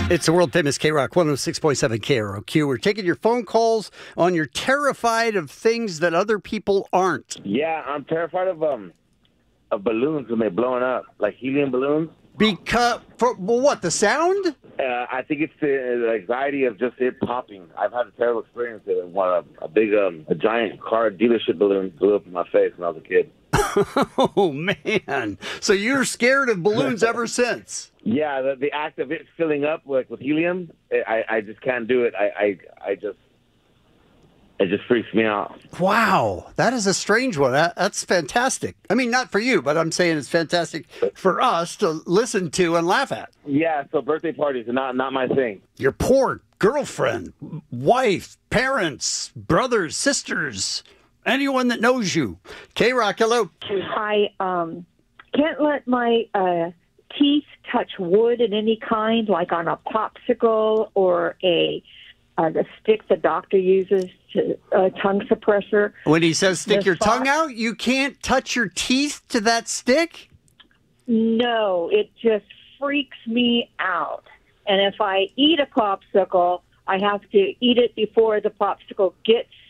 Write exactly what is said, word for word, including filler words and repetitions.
It's the world famous K-Rock one oh six point seven K R O Q. We're taking your phone calls on you're terrified of things that other people aren't. Yeah, I'm terrified of um of balloons when they're blowing up, like helium balloons. Because, for well, what, the sound? Uh, I think it's the, the anxiety of just it popping. I've had a terrible experience with one, a, a big, um, a giant car dealership balloon blew up in my face when I was a kid. Oh, man. So you're scared of balloons ever since? Yeah, the, the act of it filling up like with helium, I, I just can't do it. I, I, I just, it just freaks me out. Wow, that is a strange one. That, that's fantastic. I mean, not for you, but I'm saying it's fantastic for us to listen to and laugh at. Yeah, so birthday parties are not, not my thing. Your poor girlfriend, wife, parents, brothers, sisters, anyone that knows you. K-Rock, hello. I um, can't let my uh, teeth touch wood in any kind, like on a popsicle or a uh, the stick the doctor uses to uh, tongue suppressor. When he says stick The your sock- tongue out, you can't touch your teeth to that stick? No, it just freaks me out. And if I eat a popsicle, I have to eat it before the popsicle gets